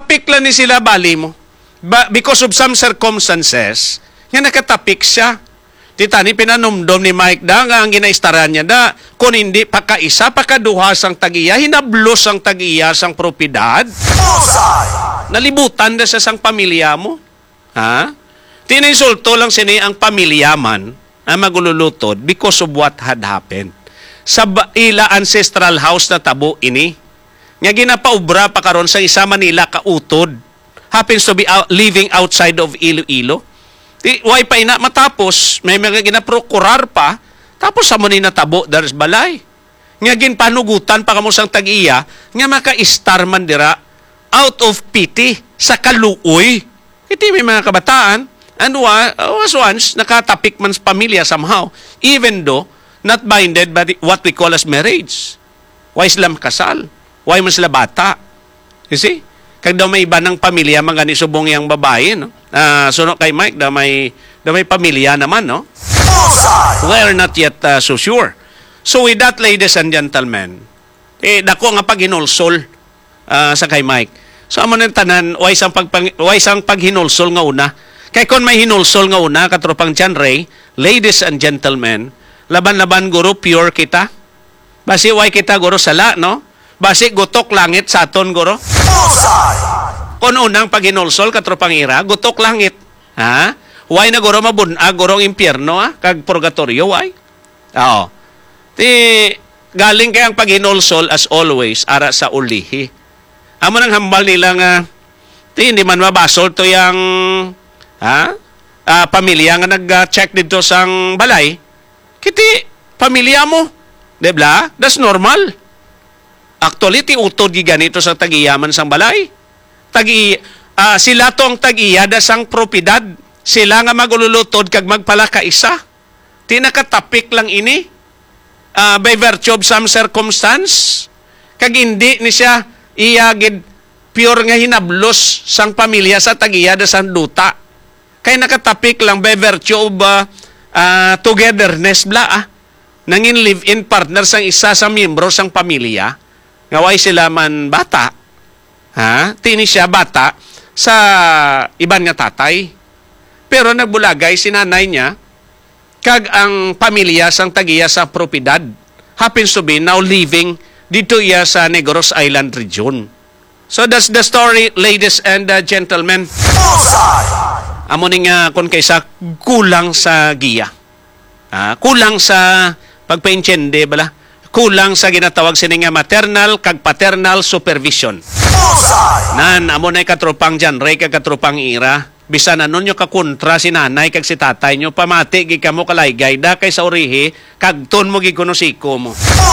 nakatapik lang ni sila bali mo. Because of some circumstances, nga nakatapik siya. Titani pinanumdom ni Mike da nga ang ginaistaran niya da kung hindi pakaisa pakaduha sang tagiya hinablos ang tagiya sang propiedad. Nalibutan da sa sang pamilya mo. Ha? Tininsulto lang sini ang pamilya man ang magululutod because of what had happened. Sa ila ancestral house na tabo ini. Nga ginapaubra pa karon sa isa Manila kautod. Happens to be living outside of Iloilo. Why pa ina matapos, may mga ginaprokurar pa, tapos sa mo ni natabo daras balay. Nga ginpanugutan pa kamo sang tag-iya, nga maka-star man dira out of pity sa kaluoy. Iti may mga kabataan, and was once nakatapik man sa pamilya somehow, even though not binded by what we call as marriage. Why sila kasal? Why man sila bata? You see? Kag daw may iba ng pamilya, mga ni subong yung babae, no? Suno kay Mike, daw may pamilya naman, no? We're not yet so sure. So with that, ladies and gentlemen, dako nga paghinulsol sa kay Mike. So amo nang tanan, why sang paghinulsol nga una? Kay kon may hinulsol nga una, katropang John Ray, ladies and gentlemen, laban-laban guro pure kita. Basi why kita guro sala, no? Basi gutok langit sa aton guro. Kung unang paghinulsol katropang ira, gutok langit. Ha? Why na guro mabunag gurong impyerno kag purgatorio why? Oo. Ti galing kay ang paghinulsol as always ara sa ulihi. Amo nang hambal nila nga hindi man mabasol to yang pamilya nga nag-check dito sang balay. Kiti pamilya mo. Debla? That's normal. Actually, utod ganito sa tagiyaman sang balay. Sila to ang tag-iyada sang propidad. Sila nga magululutod kag magpalakaisa. Tinakatapik lang ini. By virtue of some circumstance. Kag hindi ni siya iyagid pure nga hinablos sang pamilya sa tag-iyada sang duta. Kay nakatapik lang by virtue of togetherness bla. Nangin live-in partner sang isa sa miyembro sang pamilya. Ngaway sila man bata. Ha? Tini siya bata sa iban nga tatay. Pero nagbulagay si nanay niya kag ang pamilya sang tagiya sa propidad happens to be now living dito iya sa Negros Island region. So that's the story, ladies and gentlemen. Amo ning kun kaysa kulang sa giya. Kulang sa pagpaintiende bala. Kulang sa ginatawag sini nga maternal kag paternal supervision. Nan amo nay katropang John Ray kag katropang ira. Bisan anon nyo kakontra si nanay kag si tatay nyo pamati gi kamo kalaygay da kay sa urihi kag ton mo gi kuno siko mo.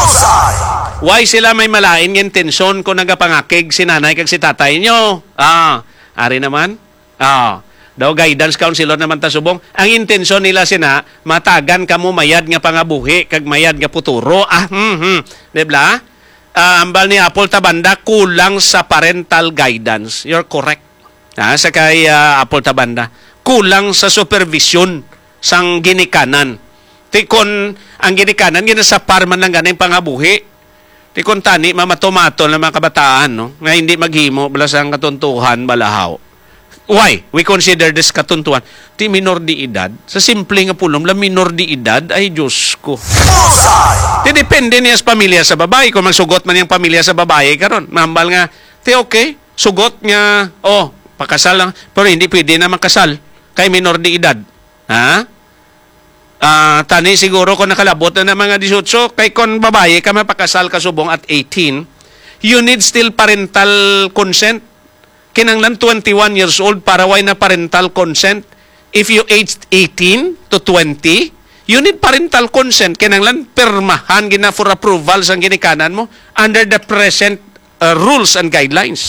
Why sila may malain ng intensyon kung nagapangakig si nanay kag si tatay nyo? Ari naman. Daw guidance counselor naman ta subong. Ang intensyon nila sina matagan kamo mayad nga pangabuhi kag mayad nga puturo. Dibla? Ambal ni Apple Tabanda kulang sa parental guidance. You're correct. Sa kay Apple Tabanda kulang sa supervision sang ginikanan. Tikon ang ginikanan ginasapar man lang ganing pangabuhi. Tikon tani mamatomato ng mga kabataan no nga hindi maghimo bala sang katuntuhan balahaw. Why? We consider this katuntuan. Ti minor di edad. Sa simple nga pulong, la minor di edad, ay Diyos ko. Ti depende niya sa pamilya sa babae. Kung magsugot man yung pamilya sa babae, karon mambal nga, ti okay, sugot niya, pakasal lang, pero hindi pwede na makasal. Kay minor di edad. Ha? Tani siguro kung nakalabot na ng mga 18, kay kung babae ka mapakasal ka subong at 18, you need still parental consent. Kinanglan 21 years old para why na parental consent. If you aged 18 to 20, you need parental consent. Kinanglan permahan gina for approval sang ginikanan mo under the present rules and guidelines.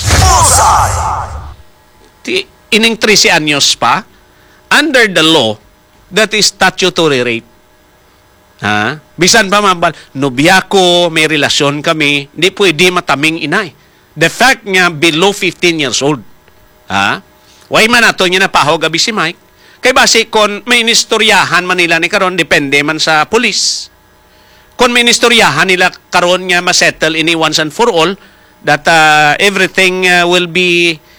Ining 13 anyos pa, under the law, that is statutory rape. Bisan pa mabal, nobya ko, may relasyon kami, hindi pwede mataming inay. The fact nga below 15 years old. Why man ato niya napahog abi si Mike? Kay basi kon may inistoryahan man nila ni karon depende man sa pulis. Kon may inistoryahan nila karon nga ma-settle ini once and for all that everything will be